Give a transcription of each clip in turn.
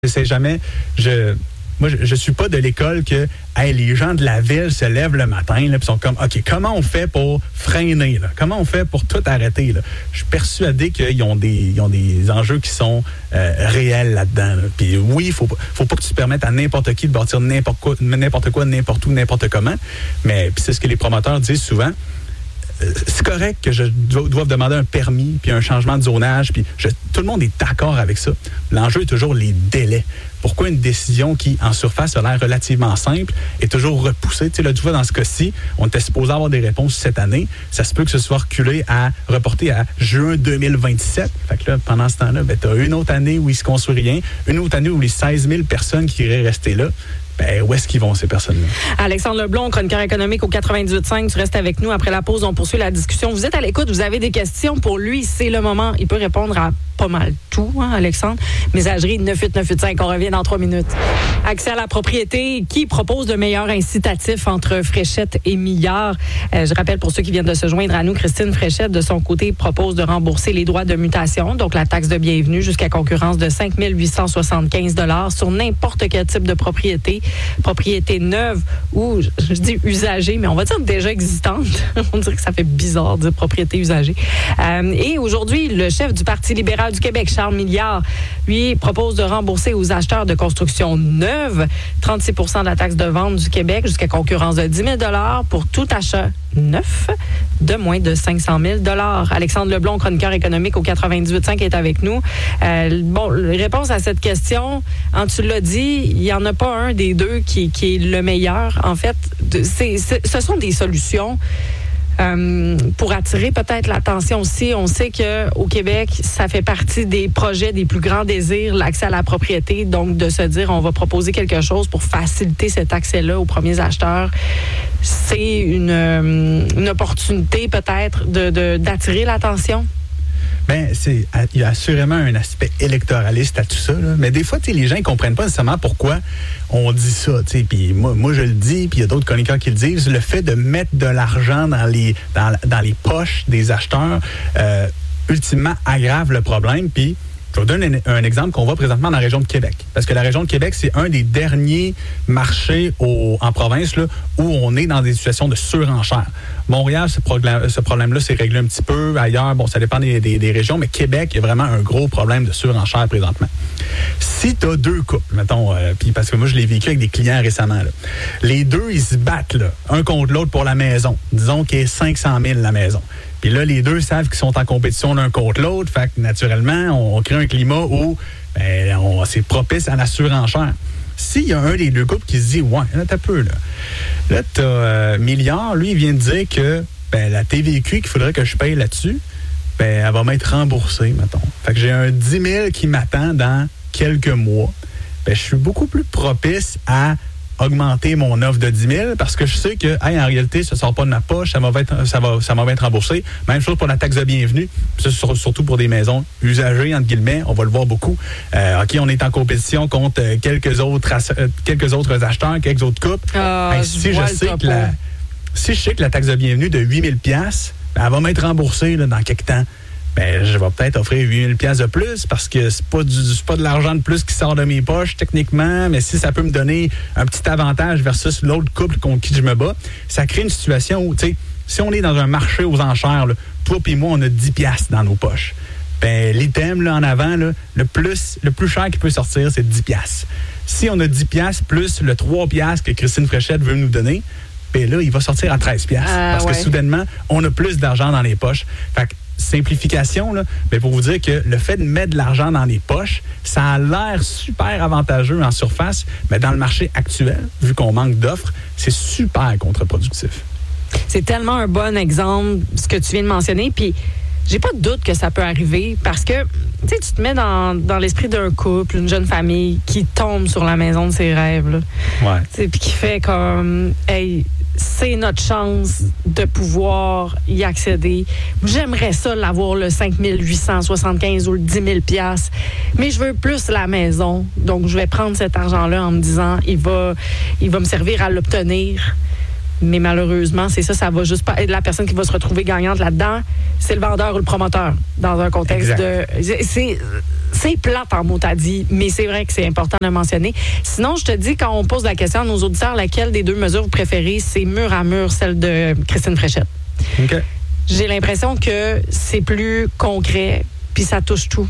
C'est jamais... Moi, je suis pas de l'école que les gens de la ville se lèvent le matin et sont comme, OK, comment on fait pour freiner? Là? Comment on fait pour tout arrêter? Là? Je suis persuadé qu'ils ont des enjeux qui sont réels là-dedans. Là. Puis oui, il faut pas que tu permettes à n'importe qui de bâtir n'importe quoi, n'importe où, n'importe comment. Mais c'est ce que les promoteurs disent souvent. C'est correct que je doive demander un permis puis un changement de zonage. Puis tout le monde est d'accord avec ça. L'enjeu est toujours les délais. Pourquoi une décision qui, en surface, a l'air relativement simple est toujours repoussée? Tu sais, là, tu vois, dans ce cas-ci, on était supposé avoir des réponses cette année. Ça se peut que ce soit reporté à juin 2027. Fait que là, pendant ce temps-là, tu as une autre année où il ne se construit rien, une autre année où les 16 000 personnes qui iraient rester là, où est-ce qu'ils vont, ces personnes-là? Alexandre Leblond, chroniqueur économique au 98.5. Tu restes avec nous. Après la pause, on poursuit la discussion. Vous êtes à l'écoute, vous avez des questions pour lui. C'est le moment. Il peut répondre à pas mal tout, hein, Alexandre. Messagerie 98985. On revient dans 3 minutes. Accès à la propriété. Qui propose de meilleurs incitatifs entre Fréchette et Milliard? Je rappelle pour ceux qui viennent de se joindre à nous, Christine Fréchette, de son côté, propose de rembourser les droits de mutation, donc la taxe de bienvenue, jusqu'à concurrence de 5 875 $ sur n'importe quel type de propriété neuve ou, je dis usagée, mais on va dire déjà existante. On dirait que ça fait bizarre de dire propriété usagée. Et aujourd'hui, le chef du Parti libéral du Québec, Charles Milliard, lui, propose de rembourser aux acheteurs de construction neuve 36 % de la taxe de vente du Québec jusqu'à concurrence de 10 000 $ pour tout achat neuf de moins de 500 000 $. Alexandre Leblond, chroniqueur économique au 98.5, est avec nous. Réponse à cette question, tu l'as dit, il n'y en a pas un des deux qui est le meilleur. En fait, ce sont des solutions pour attirer peut-être l'attention aussi. On sait qu'au Québec, ça fait partie des projets des plus grands désirs, l'accès à la propriété. Donc, de se dire, on va proposer quelque chose pour faciliter cet accès-là aux premiers acheteurs. C'est une opportunité peut-être d'attirer l'attention. Il y a assurément un aspect électoraliste à tout ça. Là. Mais des fois, les gens ne comprennent pas nécessairement pourquoi on dit ça. Puis moi, je le dis, puis il y a d'autres chroniqueurs qui le disent. Le fait de mettre de l'argent dans les poches des acheteurs, ultimement, aggrave le problème. Puis, je vous donne un exemple qu'on voit présentement dans la région de Québec. Parce que la région de Québec, c'est un des derniers marchés en province là, où on est dans des situations de surenchère. Montréal, ce problème-là s'est réglé un petit peu. Ailleurs, ça dépend des régions, mais Québec, il y a vraiment un gros problème de surenchère présentement. Si tu as deux couples, mettons, parce que moi, je l'ai vécu avec des clients récemment, là, les deux, ils se battent là, un contre l'autre pour la maison. Disons qu'il y a 500 000 la maison. Puis là, les deux savent qu'ils sont en compétition l'un contre l'autre. Fait que, naturellement, on crée un climat où c'est propice à la surenchère. S'il y a un des deux couples qui se dit, ouais, là, t'as peu, là. Là, t'as Milliard, lui, il vient de dire que la TVQ qu'il faudrait que je paye là-dessus, elle va m'être remboursée, mettons. Fait que j'ai un 10 000 qui m'attend dans quelques mois. Je suis beaucoup plus propice à augmenter mon offre de 10 000 parce que je sais que, en réalité, ça ne sort pas de ma poche, ça va être remboursé. Même chose pour la taxe de bienvenue, ça, surtout pour des maisons usagées, entre guillemets, on va le voir beaucoup. OK, on est en compétition contre quelques autres acheteurs, quelques autres couples. Si je sais que la taxe de bienvenue de 8 000 $, elle va m'être remboursée là, dans quelques temps. Je vais peut-être offrir 8 000 $ de plus parce que c'est pas de l'argent de plus qui sort de mes poches techniquement, mais si ça peut me donner un petit avantage versus l'autre couple contre qui je me bats, ça crée une situation où, tu sais, si on est dans un marché aux enchères, là, toi et moi, on a 10 $ dans nos poches. L'item là, en avant, là, le plus cher qui peut sortir, c'est 10 $. Si on a 10 $ plus le 3 $ que Christine Fréchette veut nous donner, là, il va sortir à 13 $ parce que soudainement, on a plus d'argent dans les poches. Fait que, simplification, là, mais pour vous dire que le fait de mettre de l'argent dans les poches, ça a l'air super avantageux en surface, mais dans le marché actuel, vu qu'on manque d'offres, c'est super contre-productif. C'est tellement un bon exemple, ce que tu viens de mentionner, puis j'ai pas de doute que ça peut arriver parce que tu te mets dans l'esprit d'un couple, une jeune famille qui tombe sur la maison de ses rêves, là. Ouais. Puis qui fait comme, hey, c'est notre chance de pouvoir y accéder. J'aimerais ça l'avoir le 5 875 ou le 10 000 $, mais je veux plus la maison. Donc, je vais prendre cet argent-là en me disant, il va me servir à l'obtenir. Mais malheureusement, c'est ça va juste pas être la personne qui va se retrouver gagnante là-dedans, c'est le vendeur ou le promoteur dans un contexte exact. C'est plate en mot t'as dit, mais c'est vrai que c'est important de le mentionner. Sinon, je te dis, quand on pose la question à nos auditeurs, laquelle des deux mesures vous préférez, c'est mur à mur, celle de Christine Fréchette. OK. J'ai l'impression que c'est plus concret, puis ça touche tout.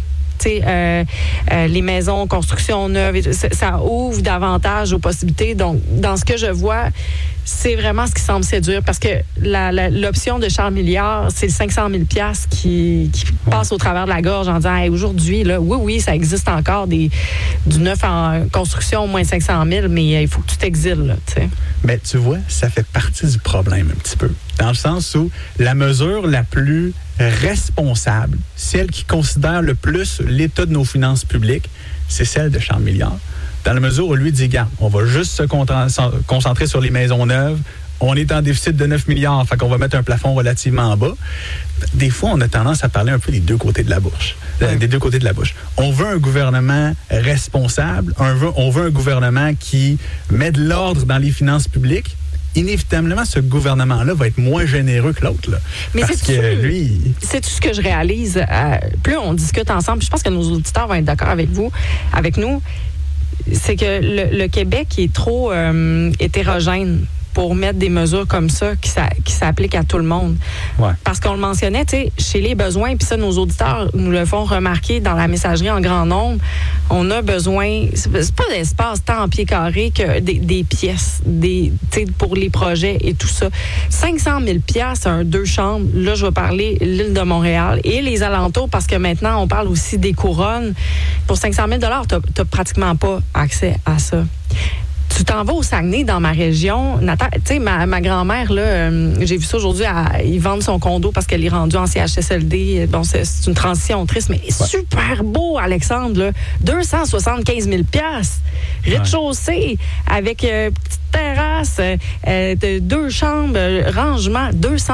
Les maisons, construction neuve, ça ouvre davantage aux possibilités. Donc, dans ce que je vois, c'est vraiment ce qui semble séduire parce que l'option de Charles Milliard, c'est le 500 000 $ qui passe au travers de la gorge en disant hey, aujourd'hui, là, oui, ça existe encore du neuf en construction, au moins 500 000, mais il faut que tu t'exiles. Là, mais tu vois, ça fait partie du problème un petit peu. Dans le sens où la mesure la plus responsable, celle qui considère le plus l'état de nos finances publiques, c'est celle de Charles Milliard. Dans la mesure où lui dit, regarde, on va juste se concentrer sur les maisons neuves. On est en déficit de 9 milliards, fait qu'on va mettre un plafond relativement bas. Des fois, on a tendance à parler un peu des deux côtés de la bouche. Des deux côtés de la bouche. On veut un gouvernement responsable, on veut un gouvernement qui met de l'ordre dans les finances publiques. Inévitablement, ce gouvernement-là va être moins généreux que l'autre. Là, mais parce que lui... C'est tout ce que je réalise. Plus on discute ensemble, je pense que nos auditeurs vont être d'accord avec nous, c'est que le Québec est trop hétérogène pour mettre des mesures comme ça qui s'appliquent à tout le monde. Ouais. Parce qu'on le mentionnait, tu sais, chez les besoins, puis ça, nos auditeurs nous le font remarquer dans la messagerie en grand nombre, on a besoin, c'est pas d'espace tant en pieds carrés que des pièces, pour les projets et tout ça. 500 000 $, un 2 chambres, là, je vais parler l'île de Montréal et les alentours, parce que maintenant, on parle aussi des couronnes. Pour 500 000 $, t'as pratiquement pas accès à ça. Tu t'en vas au Saguenay, dans ma région. Tu sais, ma grand-mère, là, j'ai vu ça aujourd'hui, ils vendent son condo parce qu'elle est rendue en CHSLD. Bon, c'est une transition triste, mais super beau, Alexandre, là. 275 000 $. Rez-de-chaussée, avec petite terrasse, 2 chambres, rangement,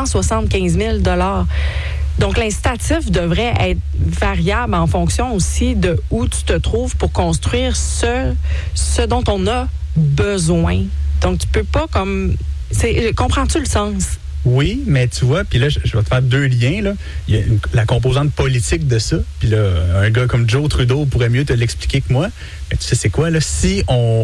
275 000 $. Donc, l'incitatif devrait être variable en fonction aussi de où tu te trouves pour construire ce dont on a besoin. Donc, tu peux pas comprends-tu le sens? Oui, mais tu vois, puis là, je vais te faire deux liens. Là. Il y a la composante politique de ça. Puis là, un gars comme Joe Trudeau pourrait mieux te l'expliquer que moi. Mais tu sais, c'est quoi, là? Si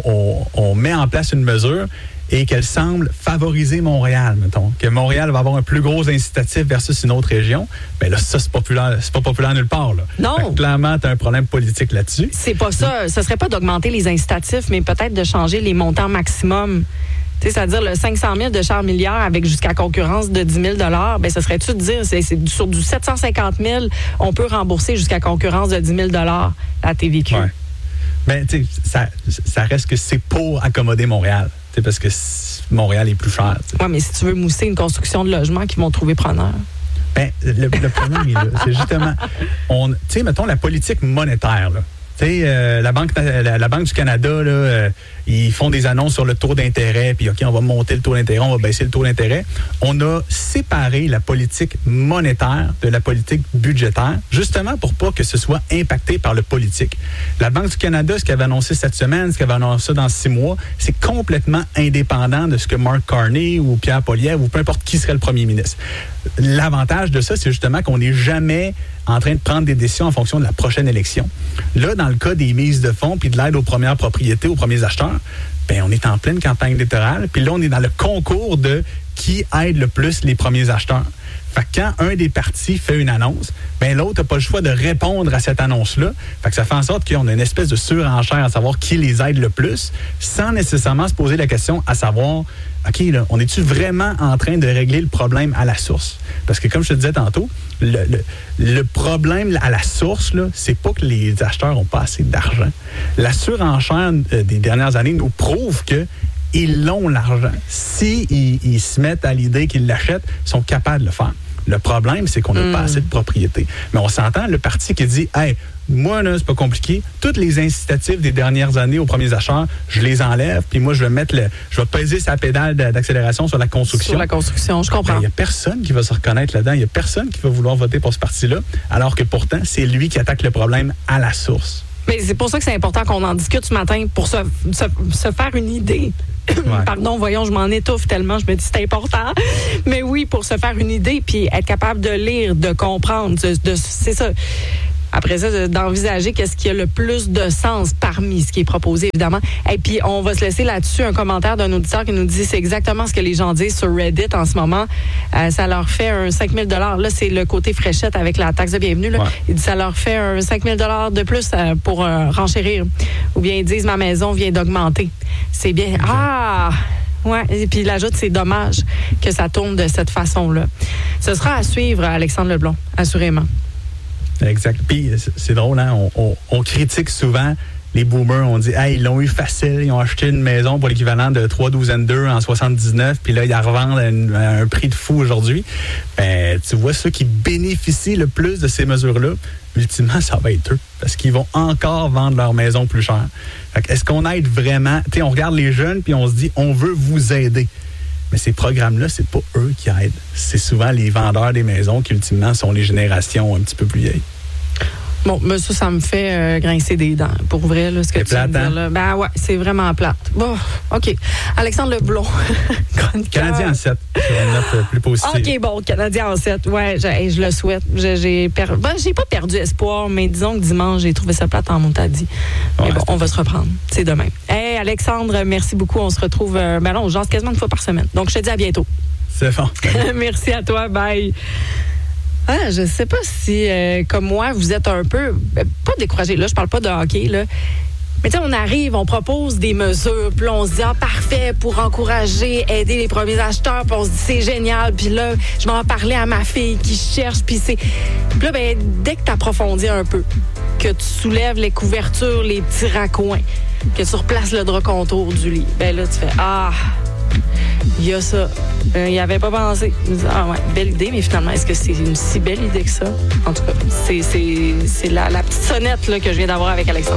on met en place une mesure et qu'elle semble favoriser Montréal, mettons, que Montréal va avoir un plus gros incitatif versus une autre région, bien là, ça, c'est pas populaire nulle part. Là. Non. Fait que, clairement, tu as un problème politique là-dessus. C'est pas ça. Ce serait pas d'augmenter les incitatifs, mais peut-être de changer les montants maximum. C'est-à-dire le 500 000 de Charles Milliard avec jusqu'à concurrence de 10 000 $, bien, ce serait-tu de dire, c'est sur du 750 000, on peut rembourser jusqu'à concurrence de 10 000 $ à TVQ. Ouais. Bien, tu sais, ça reste que c'est pour accommoder Montréal. Parce que Montréal est plus cher. Oui, mais si tu veux mousser une construction de logements qu'ils vont trouver preneur. Bien, le problème est là. C'est justement, tu sais, mettons, la politique monétaire, là. Tu sais, la Banque du Canada, là, ils font des annonces sur le taux d'intérêt, puis OK, on va monter le taux d'intérêt, on va baisser le taux d'intérêt. On a séparé la politique monétaire de la politique budgétaire, justement pour pas que ce soit impacté par le politique. La Banque du Canada, ce qu'elle avait annoncé cette semaine, ce qu'elle va annoncer dans 6 mois, c'est complètement indépendant de ce que Mark Carney ou Pierre Poilievre ou peu importe qui serait le premier ministre. L'avantage de ça, c'est justement qu'on n'est jamais en train de prendre des décisions en fonction de la prochaine élection. Là, dans le cas des mises de fonds puis de l'aide aux premières propriétés, aux premiers acheteurs, bien, on est en pleine campagne électorale. Puis là, on est dans le concours de qui aide le plus les premiers acheteurs. Fait que quand un des partis fait une annonce, bien, l'autre n'a pas le choix de répondre à cette annonce-là. Fait que ça fait en sorte qu'on a une espèce de surenchère à savoir qui les aide le plus, sans nécessairement se poser la question à savoir, OK, là, on est-tu vraiment en train de régler le problème à la source? Parce que comme je te disais tantôt, le problème à la source, là, c'est pas que les acheteurs n'ont pas assez d'argent. La surenchère des dernières années nous prouve que ils ont l'argent. S'ils se mettent à l'idée qu'ils l'achètent, ils sont capables de le faire. Le problème, c'est qu'on n'a pas assez de propriété. Mais on s'entend, le parti qui dit, hey, moi, là, c'est pas compliqué. Toutes les incitatifs des dernières années aux premiers acheteurs, je les enlève, puis moi, je vais peser sa pédale d'accélération sur la construction. Sur la construction, je comprends. Il n'y a personne qui va se reconnaître là-dedans. Il n'y a personne qui va vouloir voter pour ce parti-là, alors que pourtant, c'est lui qui attaque le problème à la source. Mais c'est pour ça que c'est important qu'on en discute ce matin, pour se faire une idée. Ouais. Pardon, voyons, je m'en étouffe tellement, je me dis c'est important. Mais oui, pour se faire une idée, puis être capable de lire, de comprendre. C'est ça. Après ça, d'envisager qu'est-ce qui a le plus de sens parmi ce qui est proposé, évidemment. Et puis, on va se laisser là-dessus un commentaire d'un auditeur qui nous dit c'est exactement ce que les gens disent sur Reddit en ce moment. Ça leur fait un 5 000 $. Là, c'est le côté fréchette avec la taxe de bienvenue. Là. Ouais. Il dit ça leur fait un 5 000 $ de plus pour renchérir. Ou bien ils disent ma maison vient d'augmenter. C'est bien. Ah! Ouais. Et puis il ajoute c'est dommage que ça tourne de cette façon-là. Ce sera à suivre, Alexandre Leblond, assurément. Exact. Puis c'est drôle, hein? On critique souvent les boomers. On dit, hey, ils l'ont eu facile. Ils ont acheté une maison pour l'équivalent de 3 douzaines d'eux en 79. Puis là, ils la revendent à un prix de fou aujourd'hui. Ben, tu vois, ceux qui bénéficient le plus de ces mesures-là, ultimement, ça va être eux. Parce qu'ils vont encore vendre leur maison plus cher. Fait que est-ce qu'on aide vraiment? Tu sais, on regarde les jeunes puis on se dit, on veut vous aider. Mais ces programmes-là, c'est pas eux qui aident. C'est souvent les vendeurs des maisons qui, ultimement, sont les générations un petit peu plus vieilles. Bon, mais ça me fait grincer des dents. Pour vrai, là, ce que tu viens de dire, là. Ben ouais, c'est vraiment plate. Bon, OK. Alexandre Leblond. Canadien en 7. C'est une note plus positive. OK, bon, Canadien en 7. Ouais, je le souhaite. J'ai pas perdu espoir, mais disons que dimanche, j'ai trouvé ça plate en montadie. Mais bon, on va se reprendre. C'est demain. Hey, Alexandre, merci beaucoup. On se retrouve, on jase quasiment une fois par semaine. Donc, je te dis à bientôt. C'est bon. Merci à toi. Bye. Ah, je sais pas si, comme moi, vous êtes un peu, pas découragé. Là, je parle pas de hockey, là. Mais tu sais, on arrive, on propose des mesures, puis là, on se dit, parfait, pour encourager, aider les premiers acheteurs, puis on se dit, c'est génial. Puis là, je vais en parler à ma fille qui cherche, puis c'est... Puis là, ben, dès que tu approfondis un peu, que tu soulèves les couvertures, les petits raccoins, que tu replaces le drap contour du lit, ben là, tu fais, il y a ça. Il n'y avait pas pensé. Belle idée, mais finalement, est-ce que c'est une si belle idée que ça? En tout cas, c'est la petite sonnette là, que je viens d'avoir avec Alexandre.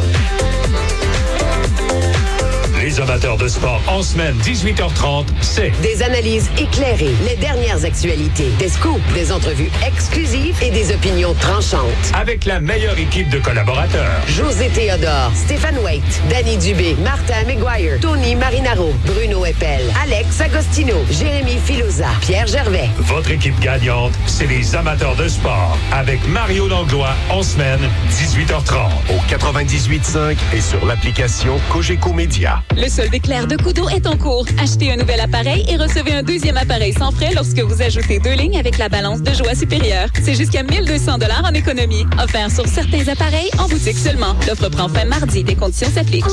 Les amateurs de sport en semaine, 18h30, c'est des analyses éclairées, les dernières actualités, des scoops, des entrevues exclusives et des opinions tranchantes. Avec la meilleure équipe de collaborateurs. José Théodore, Stéphane Waite, Danny Dubé, Martin McGuire, Tony Marinaro, Bruno Eppel, Alex Agostino, Jérémy Filosa, Pierre Gervais. Votre équipe gagnante, c'est les amateurs de sport. Avec Mario Langlois, en semaine, 18h30. Au 98.5 et sur l'application Cogeco Média. Le solde éclair de Kudo est en cours. Achetez un nouvel appareil et recevez un deuxième appareil sans frais lorsque vous ajoutez 2 lignes avec la balance de joie supérieure. C'est jusqu'à 1 200 $ en économie. Offert sur certains appareils en boutique seulement. L'offre prend fin mardi. Des conditions s'appliquent.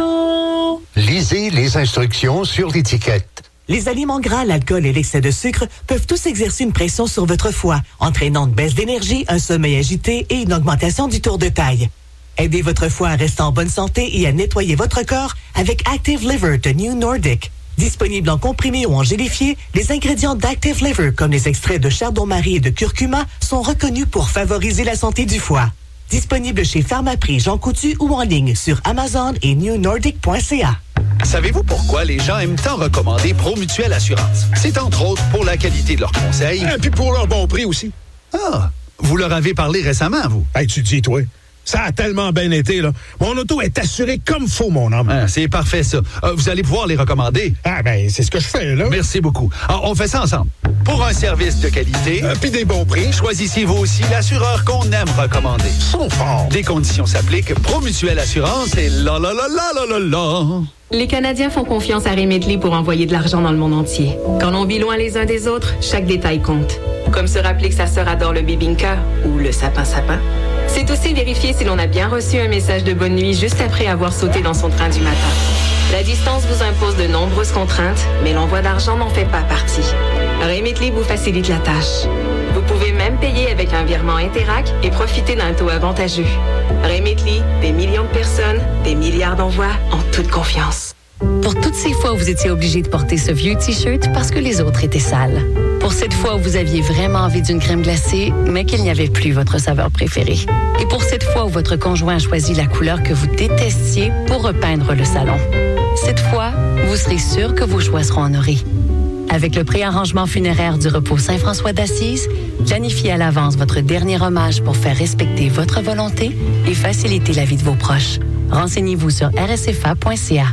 Lisez les instructions sur l'étiquette. Les aliments gras, l'alcool et l'excès de sucre peuvent tous exercer une pression sur votre foie, entraînant une baisse d'énergie, un sommeil agité et une augmentation du tour de taille. Aidez votre foie à rester en bonne santé et à nettoyer votre corps avec Active Liver de New Nordic. Disponible en comprimé ou en gélifié, les ingrédients d'Active Liver, comme les extraits de chardon-marie et de curcuma, sont reconnus pour favoriser la santé du foie. Disponible chez Pharmaprix, Jean Coutu ou en ligne sur Amazon et newnordic.ca. Savez-vous pourquoi les gens aiment tant recommander Promutuelle Assurance? C'est entre autres pour la qualité de leurs conseils. Et puis pour leur bon prix aussi. Ah, vous leur avez parlé récemment, vous? Hey, tu dis, toi. Ça a tellement bien été, là. Mon auto est assurée comme faut, mon homme. Ah, c'est parfait, ça. Vous allez pouvoir les recommander. Ah, ben, c'est ce que je fais, là. Merci beaucoup. Alors, on fait ça ensemble. Pour un service de qualité... puis des bons prix. Choisissez vous aussi l'assureur qu'on aime recommander. Ils sont forts. Des conditions s'appliquent. Promutuelle Assurance et la la la la la la la. Les Canadiens font confiance à Remitly pour envoyer de l'argent dans le monde entier. Quand l'on vit loin les uns des autres, chaque détail compte. Comme se rappeler que sa sœur adore le bibinka ou le sapin-sapin. C'est aussi vérifier si l'on a bien reçu un message de bonne nuit juste après avoir sauté dans son train du matin. La distance vous impose de nombreuses contraintes, mais l'envoi d'argent n'en fait pas partie. Remitly vous facilite la tâche. Vous pouvez même payer avec un virement Interac et profiter d'un taux avantageux. Remitly, des millions de personnes, des milliards d'envois en toute confiance. Pour toutes ces fois où vous étiez obligé de porter ce vieux T-shirt parce que les autres étaient sales. Pour cette fois où vous aviez vraiment envie d'une crème glacée, mais qu'il n'y avait plus votre saveur préférée. Et pour cette fois où votre conjoint a choisi la couleur que vous détestiez pour repeindre le salon. Cette fois, vous serez sûr que vos choix seront honorés. Avec le préarrangement funéraire du repos Saint-François d'Assise, planifiez à l'avance votre dernier hommage pour faire respecter votre volonté et faciliter la vie de vos proches. Renseignez-vous sur rsfa.ca.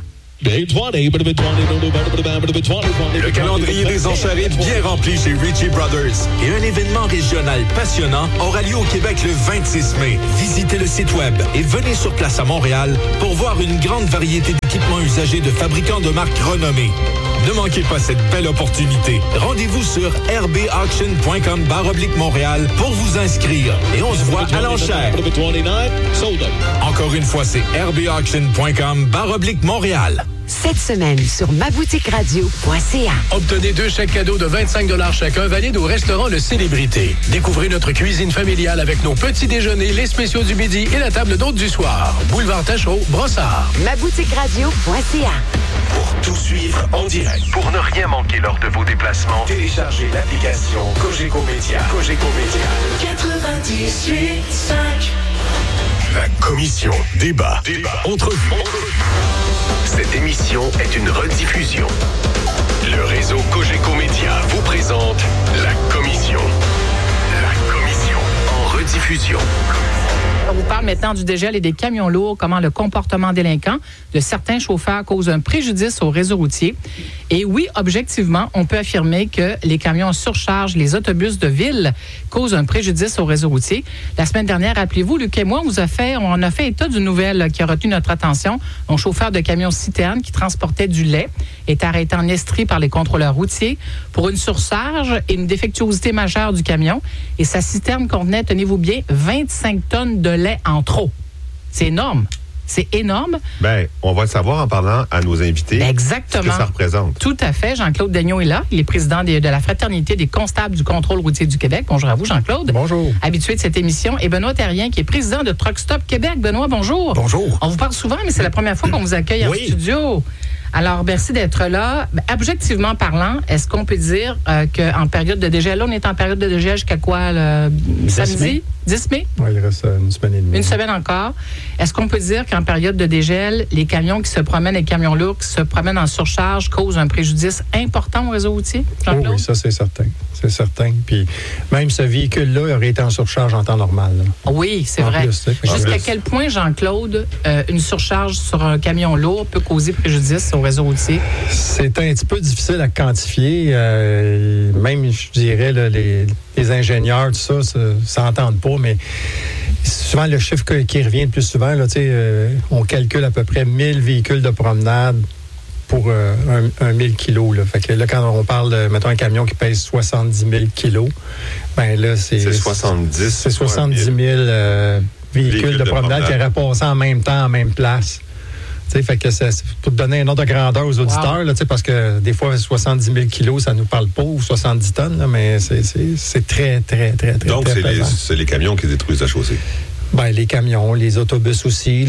Le calendrier des enchères est bien rempli chez Ritchie Brothers. Et un événement régional passionnant aura lieu au Québec le 26 mai. Visitez le site web et venez sur place à Montréal pour voir une grande variété d'équipements usagés de fabricants de marques renommées. Ne manquez pas cette belle opportunité. Rendez-vous sur rbauction.com/Montréal pour vous inscrire. Et on se voit à l'enchère. Encore une fois, c'est rbauction.com/Montréal. Cette semaine sur maboutiqueradio.ca. Obtenez 2 chèques cadeaux de 25 $ chacun, valides au restaurant Le Célébrité. Découvrez notre cuisine familiale avec nos petits déjeuners, les spéciaux du midi et la table d'hôtes du soir. Boulevard Tachereau, Brossard. maboutiqueradio.ca. Pour tout suivre en direct, pour ne rien manquer lors de vos déplacements, téléchargez l'application Cogeco Média. Cogeco Média. 98.5. La commission débat. Entrevue. Cette émission est une rediffusion. Le réseau Cogeco Média vous présente la commission. La commission en rediffusion. On vous parle maintenant du dégel et des camions lourds, comment le comportement délinquant de certains chauffeurs cause un préjudice au réseau routier. Et oui, objectivement, on peut affirmer que les camions en surcharge, les autobus de ville causent un préjudice au réseau routier. La semaine dernière, rappelez-vous, Luc et moi, on a fait état d'une nouvelle qui a retenu notre attention. Un chauffeur de camion citerne qui transportait du lait est arrêté en Estrie par les contrôleurs routiers pour une surcharge et une défectuosité majeure du camion. Et sa citerne contenait, tenez-vous bien, 25 tonnes de lait en trop. C'est énorme. C'est énorme. Bien, on va le savoir en parlant à nos invités. Exactement. Ce que ça représente. Tout à fait. Jean-Claude Daigneault est là. Il est président de la Fraternité des constables du contrôle routier du Québec. Bonjour à vous, Jean-Claude. Bonjour. Habitué de cette émission. Et Benoît Terrien, qui est président de Truck Stop Québec. Benoît, bonjour. Bonjour. On vous parle souvent, mais c'est la première fois qu'on vous accueille en studio. Alors, merci d'être là. Objectivement parlant, est-ce qu'on peut dire qu'en période de dégel, là, on est en période de dégel jusqu'à quoi, le samedi? 10 mai? Oui, il reste une semaine et demie. Une semaine encore. Est-ce qu'on peut dire qu'en période de dégel, les camions qui se promènent, les camions lourds qui se promènent en surcharge causent un préjudice important au réseau routier? Oh oui, ça, c'est certain. C'est certain. Puis même ce véhicule-là aurait été en surcharge en temps normal. Là. Oui, c'est vrai. Jusqu'à quel point, Jean-Claude, une surcharge sur un camion lourd peut causer préjudice au réseau routier? C'est un petit peu difficile à quantifier. Même, je dirais, là, les ingénieurs, tout ça s'entendent pas, mais souvent, le chiffre qui revient le plus souvent, là, on calcule à peu près 1000 véhicules de promenade pour 1000 kilos. Là. Fait que là, quand on parle de, mettons, un camion qui pèse 70 000 kilos, ben là, c'est 70 000 véhicules de promenade qui auraient passé en même temps, en même place. Fait que pour te donner un ordre de grandeur aux auditeurs, là, parce que des fois, 70 000 kilos, ça ne nous parle pas, ou 70 tonnes, là, mais c'est très, très, très, très, donc, très pesant. C'est les camions qui détruisent la chaussée? Ben, les camions, les autobus aussi,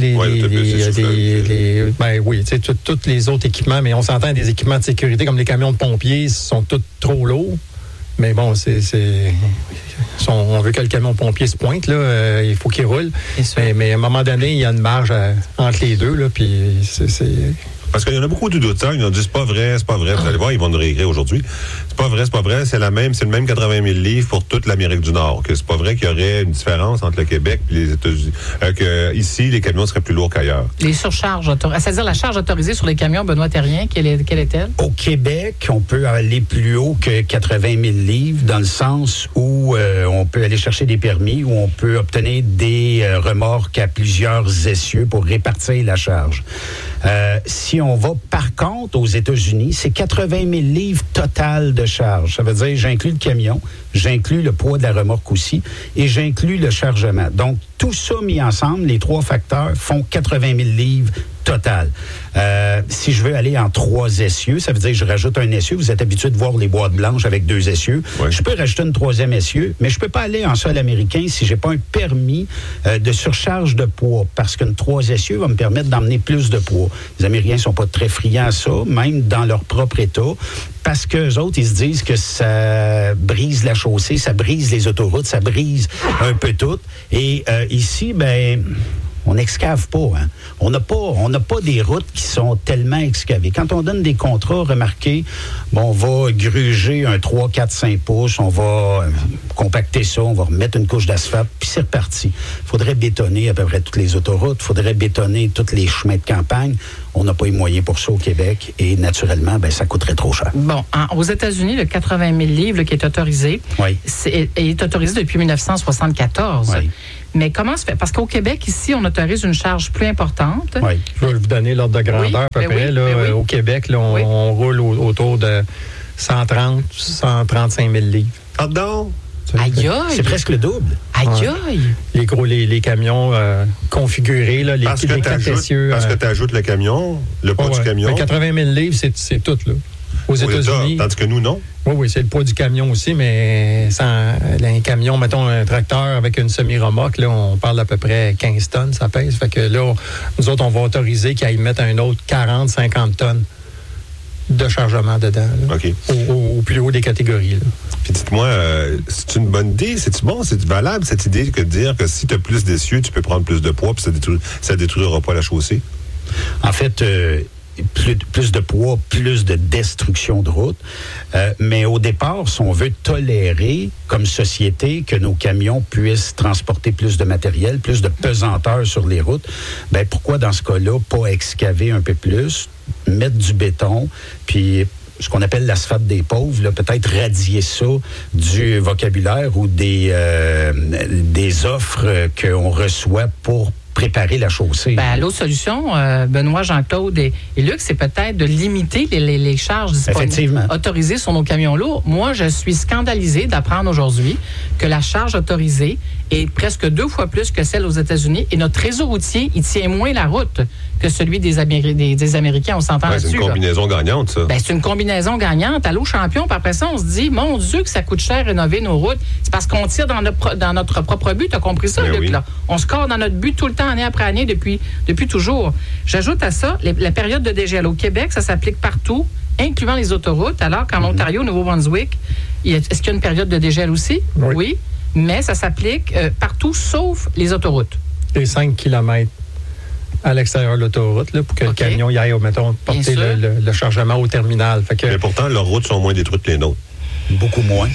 tous les autres équipements, mais on s'entend des équipements de sécurité comme les camions de pompiers sont tous trop lourds. Mais bon, on veut que le camion pompier se pointe, là, il faut qu'il roule. Mais à un moment donné, il y a une marge entre les deux, là, puis c'est... Parce qu'il y en a beaucoup de doutants. Ils ont dit, c'est pas vrai. Vous allez voir, ils vont nous réécrire aujourd'hui. C'est pas vrai. C'est le même 80 000 livres pour toute l'Amérique du Nord. Que c'est pas vrai qu'il y aurait une différence entre le Québec et les États-Unis. Que ici, les camions seraient plus lourds qu'ailleurs. Les surcharges, c'est-à-dire la charge autorisée sur les camions, Benoît Terrien, quelle est-elle? Au Québec, on peut aller plus haut que 80 000 livres dans le sens où on peut aller chercher des permis, où on peut obtenir des remorques à plusieurs essieux pour répartir la charge. Si on va, par contre, aux États-Unis, c'est 80 000 livres total de charge. Ça veut dire, j'inclus le camion, j'inclus le poids de la remorque aussi, et j'inclus le chargement. Donc, tout ça mis ensemble, les 3 facteurs, font 80 000 livres total. Si je veux aller en 3 essieux, ça veut dire que je rajoute un essieu. Vous êtes habitué de voir les boîtes blanches avec 2 essieux. Oui. Je peux rajouter une 3e essieu, mais je peux pas aller en sol américain si j'ai pas un permis de surcharge de poids, parce qu'une 3 essieux va me permettre d'emmener plus de poids. Les Américains sont pas très friands à ça, même dans leur propre État, parce qu'eux autres, ils se disent que ça brise la chaussée, ça brise les autoroutes, ça brise un peu tout. Et ici, ben... on n'excave pas. Hein? On n'a pas des routes qui sont tellement excavées. Quand on donne des contrats, remarquez, on va gruger un 3, 4, 5 pouces, on va compacter ça, on va remettre une couche d'asphalte, puis c'est reparti. Il faudrait bétonner à peu près toutes les autoroutes, il faudrait bétonner tous les chemins de campagne. On n'a pas les moyens pour ça au Québec et naturellement, ça coûterait trop cher. Bon, aux États-Unis, le 80 000 livres qui est autorisé, est autorisé depuis 1974. Oui. Mais comment se fait? Parce qu'au Québec, ici, on autorise une charge plus importante. Oui. Je vais vous donner l'ordre de grandeur à peu près. Au Québec, là, on roule autour de 135 000 livres. Pardon? Aïe aïe! C'est presque le double. Aïe aïe! Les camions configurés, là, les parce que tu ajoutes le camion, le poids du camion. Mais 80 000 livres, c'est tout, là. Aux États-Unis. Tandis que nous, non. Oui, c'est le poids du camion aussi, mais un camion, mettons un tracteur avec une semi-remorque, là, on parle d'à peu près 15 tonnes, ça pèse. Fait que là, nous autres, on va autoriser qu'ils aillent mettre un autre 40, 50 tonnes de chargement dedans, là, au plus haut des catégories. Là. Puis dites-moi, c'est une bonne idée? C'est-tu bon? C'est valable, cette idée que de dire que si tu as plus d'essieux, tu peux prendre plus de poids, puis ça détruira pas la chaussée? En fait, plus de poids, plus de destruction de route. Mais au départ, si on veut tolérer comme société que nos camions puissent transporter plus de matériel, plus de pesanteur sur les routes, pourquoi dans ce cas-là pas excaver un peu plus, mettre du béton, puis ce qu'on appelle l'asphalte des pauvres, là, peut-être radier ça du vocabulaire ou des offres qu'on reçoit pour préparer la chaussée. L'autre solution, Benoît, Jean-Claude et Luc, c'est peut-être de limiter les charges disponibles autorisées sur nos camions lourds. Moi, je suis scandalisé d'apprendre aujourd'hui que la charge autorisée est presque 2 fois plus que celle aux États-Unis et notre réseau routier, il tient moins la route que celui des Américains. On s'entend là-dessus. C'est une combinaison gagnante, ça. C'est une combinaison gagnante. Allô, champion. Puis après ça, on se dit, mon Dieu, que ça coûte cher rénover nos routes. C'est parce qu'on tire dans notre propre but. Tu as compris ça, Luc? Là? On score dans notre but tout le temps, année après année, depuis toujours. J'ajoute à ça, la période de dégel au Québec, ça s'applique partout, incluant les autoroutes, alors qu'en Ontario, au Nouveau-Brunswick, est-ce qu'il y a une période de dégel aussi? Oui. Mais ça s'applique partout, sauf les autoroutes. Les 5 km à l'extérieur de l'autoroute, là, pour que le camion y aille, mettons, porter le chargement au terminal. Fait que... Mais pourtant, leurs routes sont moins détruites que les nôtres. Beaucoup moins.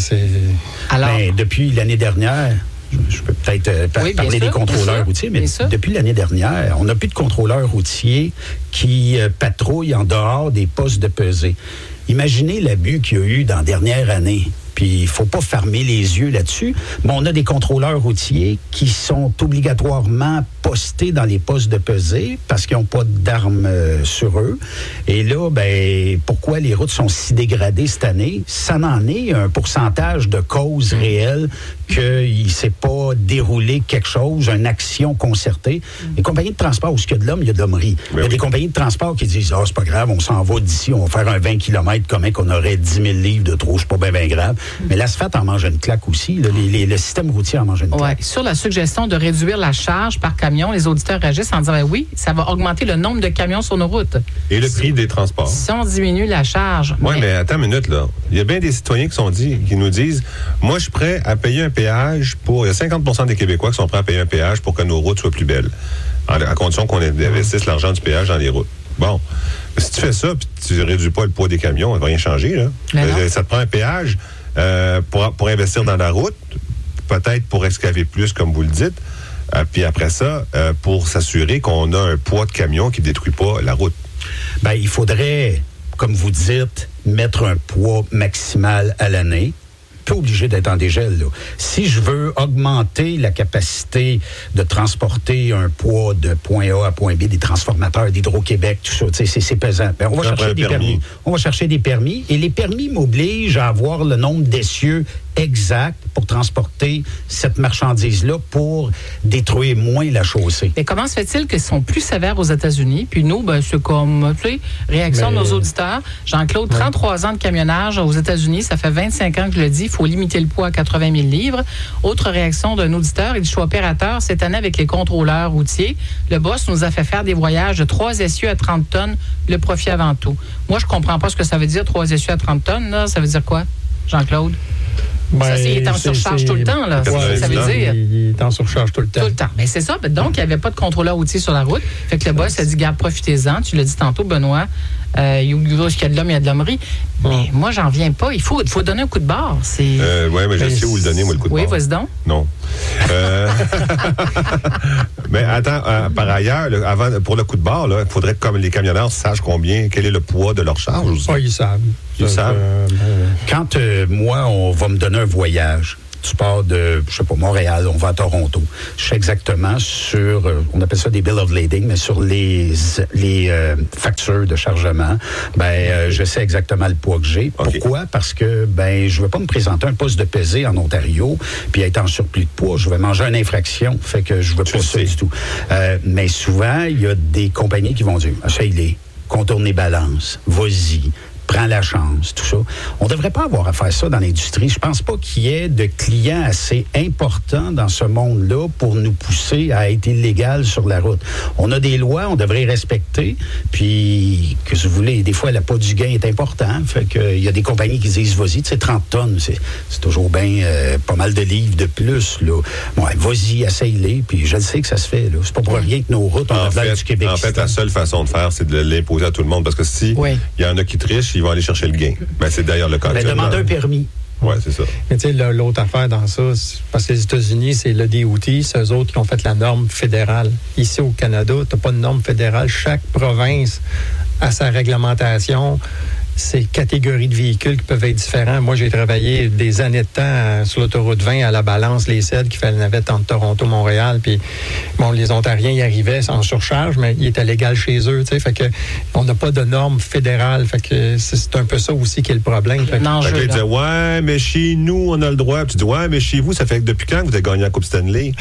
Alors, depuis l'année dernière, je peux peut-être parler des contrôleurs routiers, mais depuis l'année dernière, on n'a plus de contrôleurs routiers qui patrouillent en dehors des postes de pesée. Imaginez l'abus qu'il y a eu dans la dernière année. Puis, il ne faut pas fermer les yeux là-dessus. Mais on a des contrôleurs routiers qui sont obligatoirement postés dans les postes de pesée parce qu'ils n'ont pas d'armes sur eux. Et là, pourquoi les routes sont si dégradées cette année? Ça en est un pourcentage de causes réelles qu'il ne s'est pas déroulé quelque chose, une action concertée. Les compagnies de transport, où il y a de l'homme, il y a de l'hommerie. Il y a des compagnies de transport qui disent « c'est pas grave, on s'en va d'ici, on va faire un 20 km comme qu'on aurait 10 000 livres de trop, c'est pas bien grave. » Mais l'asphalte en mange une claque aussi. Là. Le système routier en mange une claque. Sur la suggestion de réduire la charge par camion, les auditeurs réagissent en disant oui, ça va augmenter le nombre de camions sur nos routes. Et le prix des transports. Si on diminue la charge. Oui, mais attends une minute, là. Il y a bien des citoyens qui nous disent moi, je suis prêt à payer un péage pour. Il y a 50 des Québécois qui sont prêts à payer un péage pour que nos routes soient plus belles, à condition qu'on investisse l'argent du péage dans les routes. Bon. Si tu fais ça, puis tu ne réduis pas le poids des camions, ça ne va rien changer, là. Ça te prend un péage. Pour investir dans la route, peut-être pour excaver plus, comme vous le dites, puis après ça, pour s'assurer qu'on a un poids de camion qui ne détruit pas la route. Il faudrait, comme vous dites, mettre un poids maximal à l'année. Pas obligé d'être en dégel, là. Si je veux augmenter la capacité de transporter un poids de point A à point B, des transformateurs d'Hydro-Québec, tout ça, c'est pesant. On va chercher des permis. On va chercher des permis et les permis m'obligent à avoir le nombre d'essieux exact pour transporter cette marchandise-là pour détruire moins la chaussée. Mais comment se fait-il qu'ils sont plus sévères aux États-Unis? Puis nous, c'est comme, réaction de nos auditeurs. Jean-Claude, 33 ans de camionnage aux États-Unis, ça fait 25 ans que je le dis, il faut limiter le poids à 80 000 livres. Autre réaction d'un auditeur, il dit, je suis opérateur cette année avec les contrôleurs routiers. Le boss nous a fait faire des voyages de 3 essieux à 30 tonnes, le profit avant tout. Moi, je comprends pas ce que ça veut dire, 3 essieux à 30 tonnes, là. Ça veut dire quoi, Jean-Claude? Ça, il est en surcharge tout le temps, là. Ça veut dire. Il est en surcharge tout le temps. Tout le temps. Mais c'est ça. Donc, il n'y avait pas de contrôleur routier sur la route. Fait que le boss a dit, garde, profitez-en. Tu l'as dit tantôt, Benoît. Où il y a de l'homme, il y a de l'hommerie. Mais moi, j'en viens pas. Il faut donner un coup de barre. Oui, mais je sais où le donner, moi, le coup de barre. Oui, vas-y donc. Non. Mais attends, par ailleurs, pour le coup de barre, il faudrait que comme les camionneurs sachent quel est le poids de leur charge aussi. Oui, ils savent. Ils savent. Quand moi, on va me donner un voyage, tu pars de, je sais pas, Montréal, on va à Toronto. Je sais exactement sur, on appelle ça des bill of lading, mais sur les factures de chargement, je sais exactement le poids que j'ai. Okay. Pourquoi? Parce que, je veux pas me présenter un poste de pesée en Ontario, puis être en surplus de poids. Je vais manger une infraction, fait que je veux pas ça du tout. Mais souvent, il y a des compagnies qui vont dire, essaye-les, contourne les balances, vas-y. Prends la chance, tout ça. On ne devrait pas avoir à faire ça dans l'industrie. Je pense pas qu'il y ait de clients assez importants dans ce monde-là pour nous pousser à être illégal sur la route. On a des lois, on devrait respecter. Puis, que vous voulez, des fois, la pas du gain est important. Fait que il y a des compagnies qui disent, vas-y, tu sais, 30 tonnes, c'est toujours bien pas mal de livres de plus, là. Bon, vas-y, essaye-les. Puis, je le sais que ça se fait, là. C'est pas pour rien que nos routes, on a de l'air du Québec. En fait, la seule façon de faire, c'est de l'imposer à tout le monde. Parce que si il y en a qui trichent, ils vont aller chercher le gain. C'est d'ailleurs le cas. Demander un permis. Oui, c'est ça. Mais tu sais, l'autre affaire dans ça, parce que les États-Unis, c'est le DOT, c'est eux autres qui ont fait la norme fédérale. Ici, au Canada, tu n'as pas de norme fédérale. Chaque province a sa réglementation. Ces catégories de véhicules qui peuvent être différents. Moi, j'ai travaillé des années de temps sur l'autoroute 20 à la Balance, les CED, qui fait la navette entre Toronto, Montréal. Puis, les Ontariens y arrivaient en surcharge, mais ils étaient légaux chez eux. Fait que on n'a pas de normes fédérales. Fait que c'est un peu ça aussi qui est le problème. Fait que ils disaient, ouais, mais chez nous, on a le droit. Puis tu dis, ouais, mais chez vous, ça fait que depuis quand vous avez gagné la Coupe Stanley?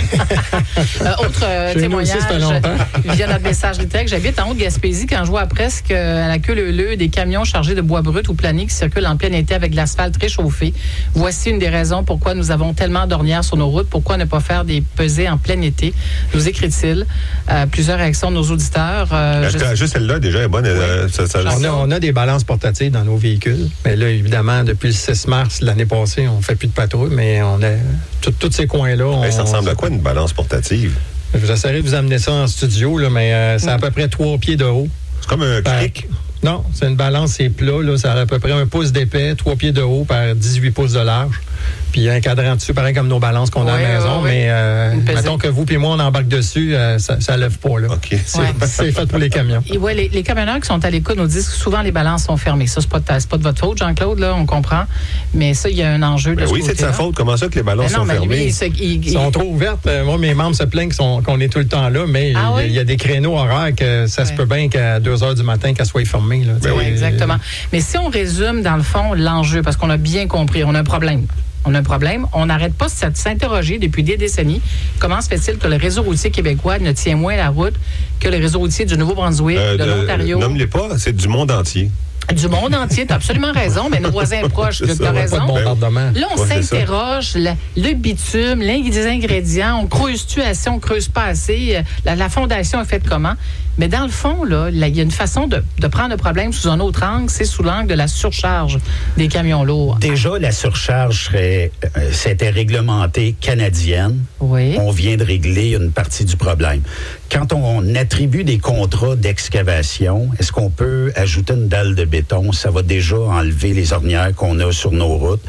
Autre témoignage via notre messagerie texte. J'habite en Haute-Gaspésie. Quand je vois presque à la queue leu des camions chargés de bois brut ou plané qui circulent en plein été avec de l'asphalte réchauffé. Voici une des raisons pourquoi nous avons tellement d'ornières sur nos routes. Pourquoi ne pas faire des pesées en plein été? Nous écrit-il. Plusieurs réactions de nos auditeurs. Juste celle-là, déjà, est bonne. On a des balances portatives dans nos véhicules. Mais là, évidemment, depuis le 6 mars l'année passée, on ne fait plus de patrouille, mais on a tous ces coins-là. Ça ressemble à quoi, une balance portative? J'essaierai de vous amener ça en studio, là, mais c'est à peu près 3 pieds de haut. C'est comme un cric? Non, c'est une balance, c'est plat, là, ça a à peu près 1 pouce d'épais, 3 pieds de haut par 18 pouces de large. Puis un cadran dessus, pareil comme nos balances qu'on a à la maison, mais mettons que vous puis moi, on embarque dessus, ça lève pas, là. OK. C'est fait pour les camions. Et les camionneurs qui sont à l'écoute nous disent que souvent les balances sont fermées. Ça, c'est pas de votre faute, Jean-Claude, là, on comprend. Mais ça, il y a un enjeu de ce côté-là. C'est de sa faute. Comment ça que les balances sont fermées? Ils sont trop ouvertes. Moi, mes membres se plaignent qu'on est tout le temps là, mais il y a des créneaux horaires que ça se peut bien qu'à 2 heures du matin, qu'elles soient fermées. Là, exactement. Mais si on résume, dans le fond, l'enjeu, parce qu'on a bien compris, on a un problème. On n'arrête pas de s'interroger depuis des décennies. Comment se fait-il que le réseau routier québécois ne tient moins la route que le réseau routier du Nouveau-Brunswick, de l'Ontario? Nomme-les pas, c'est du monde entier. Du monde entier, tu as absolument raison, mais nos voisins proches, tu as raison. Là, on s'interroge, le bitume, les ingrédients, on creuse-tu assez, on creuse pas assez, la fondation est faite comment? Mais dans le fond, là, il y a une façon de prendre le problème sous un autre angle, c'est sous l'angle de la surcharge des camions lourds. Déjà, la surcharge c'était réglementé canadienne. Oui. On vient de régler une partie du problème. Quand on attribue des contrats d'excavation, est-ce qu'on peut ajouter une dalle de béton? Ça va déjà enlever les ornières qu'on a sur nos routes.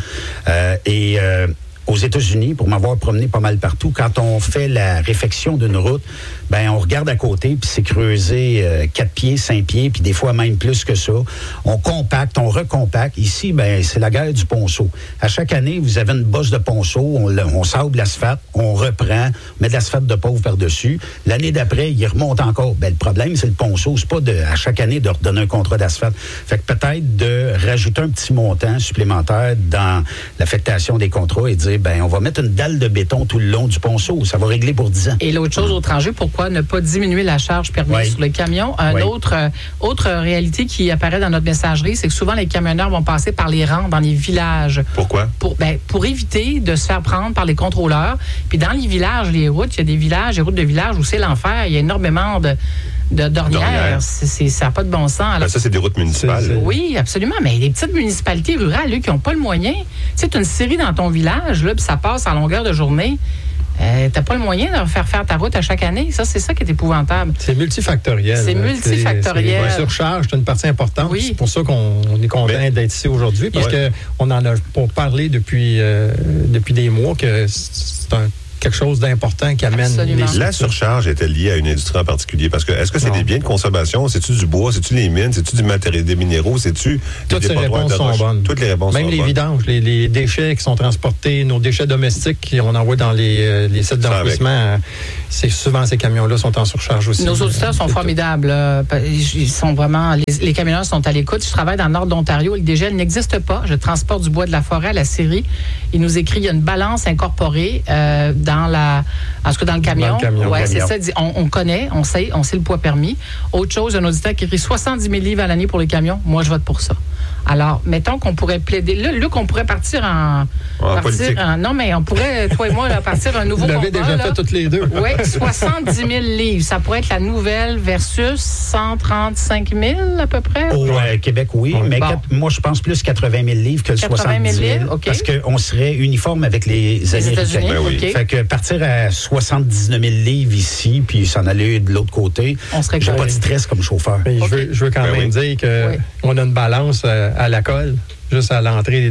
Aux États-Unis, pour m'avoir promené pas mal partout, quand on fait la réfection d'une route, on regarde à côté, puis c'est creusé 4 pieds, 5 pieds, puis des fois même plus que ça. On compacte, on recompacte. Ici, c'est la guerre du ponceau. À chaque année, vous avez une bosse de ponceau, on sable l'asphalte, on reprend, on met de l'asphalte de pauvre par-dessus. L'année d'après, il remonte encore. Le problème, c'est le ponceau. C'est pas à chaque année de redonner un contrat d'asphalte. Fait que peut-être de rajouter un petit montant supplémentaire dans l'affectation des contrats et dire, on va mettre une dalle de béton tout le long du ponceau. Ça va régler pour 10 ans. Et l'autre chose, autre enjeu, pourquoi ne pas diminuer la charge permise sur le camion? Autre réalité qui apparaît dans notre messagerie, c'est que souvent, les camionneurs vont passer par les rangs dans les villages. Pourquoi? Pour éviter de se faire prendre par les contrôleurs. Puis dans les villages, les routes, il y a des villages, les routes de villages où c'est l'enfer. Il y a énormément d'ornières. Ça n'a pas de bon sens. Alors, ça, c'est des routes municipales. Oui, absolument. Mais les petites municipalités rurales, eux, qui n'ont pas le moyen, tu sais, tu as une série dans ton village, là, puis ça passe en longueur de journée. t'as pas le moyen de faire ta route à chaque année. Ça, c'est ça qui est épouvantable. C'est multifactoriel. C'est multifactoriel. La surcharge, c'est une partie importante. Oui. C'est pour ça qu'on est content d'être ici aujourd'hui, parce qu'on en a pour parler depuis des mois que c'est quelque chose d'important qui amène La surcharge était liée à une industrie en particulier, parce que est-ce que c'est des biens de consommation, c'est-tu du bois, c'est-tu les mines, c'est-tu du matériel, des minéraux, c'est-tu toutes les réponses sont bonnes. Toutes les réponses même sont les bonnes. vidanges, les déchets qui sont transportés, nos déchets domestiques qu'on envoie dans les sites d'enfouissement, c'est souvent ces camions-là sont en surcharge aussi. Nos auditeurs sont formidables. Ils sont vraiment les camionneurs sont à l'écoute. Je travaille dans le nord de l'Ontario. Le dégel n'existe pas. Je transporte du bois de la forêt à la scierie. Il nous écrit il y a une balance incorporée dans le camion. Ouais, c'est ça. On connaît, on sait le poids permis. Autre chose, un auditeur qui écrit 70 000 livres à l'année pour les camions. Moi, je vote pour ça. Alors, mettons qu'on pourrait plaider. Là, Luc, on pourrait partir politique. Non, mais on pourrait, toi et moi, partir un nouveau combat. Vous l'avez déjà fait toutes les deux. Oui, 70 000 livres. Ça pourrait être la nouvelle versus 135 000 à peu près? Au Québec, oui. Mais moi, je pense plus 80 000 livres que le 70 000. Okay. Parce qu'on serait uniforme avec les Américains. Okay. Fait que partir à 79 000 livres ici, puis s'en aller de l'autre côté, j'ai pas de stress comme chauffeur. Je veux quand même dire qu'on a une balance à la colle, juste à l'entrée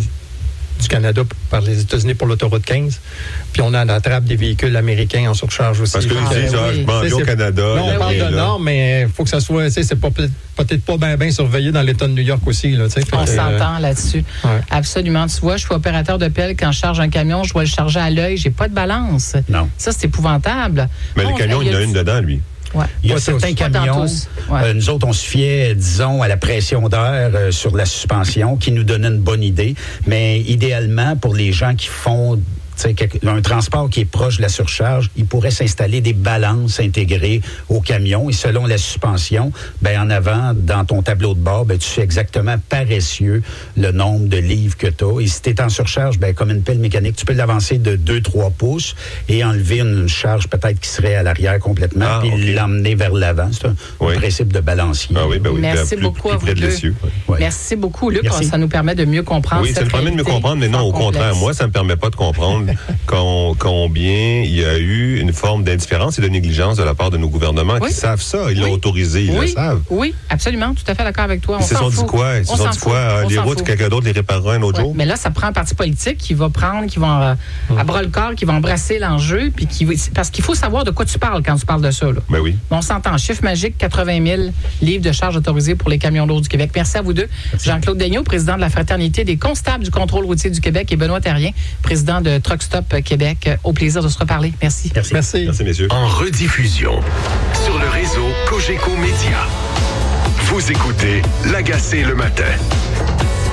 du Canada par les États-Unis pour l'autoroute 15. Puis on attrape des véhicules américains en surcharge aussi. Parce que ils disent, je m'en vais au Canada. Là, on parle de normes, mais il faut que ça soit, c'est peut-être pas bien surveillé dans l'État de New York aussi. Là, on s'entend là-dessus. Ouais. Absolument. Tu vois, je suis opérateur de pelle. Quand je charge un camion, je dois le charger à l'œil. J'ai pas de balance. Non. Ça, c'est épouvantable. Mais le camion, il y en a une dedans, lui. Ouais. Il y a certains camions, nous autres, on se fiait, disons, à la pression d'air sur la suspension qui nous donnait une bonne idée. Mais idéalement, pour les gens qui font un transport qui est proche de la surcharge, il pourrait s'installer des balances intégrées au camion et selon la suspension, en avant, dans ton tableau de bord, tu sais exactement paressieux le nombre de livres que tu as. Et si tu es en surcharge, comme une pelle mécanique, tu peux l'avancer de 2-3 pouces et enlever une charge peut-être qui serait à l'arrière complètement puis l'emmener vers l'avant. C'est un principe de balancier. Merci beaucoup à vous deux. Merci beaucoup, Luc. Merci. Ça nous permet de mieux comprendre. Oui, ça nous permet de mieux comprendre, mais non, au contraire, moi, ça ne me permet pas de comprendre combien il y a eu une forme d'indifférence et de négligence de la part de nos gouvernements qui savent ça. Ils l'ont autorisé, ils le savent. Oui, absolument, tout à fait d'accord avec toi. Ils se sont dit quoi? Ils se sont dit quoi? Les routes, quelqu'un d'autre les réparera un autre jour? Mais là, ça prend un parti politique qui va prendre, qui va à bras le corps, qui va embrasser l'enjeu, puis parce qu'il faut savoir de quoi tu parles quand tu parles de ça. Là. Ben oui. On s'entend. Chiffre magique, 80 000 livres de charges autorisées pour les camions lourds du Québec. Merci à vous deux. Merci. Jean-Claude Daigneault, président de la Fraternité des constables du contrôle routier du Québec, et Benoît Terrien, président de Truck Stop Québec. Au plaisir de se reparler. Merci. Merci, messieurs. En rediffusion sur le réseau Cogeco Média. Vous écoutez L'Agacé le matin.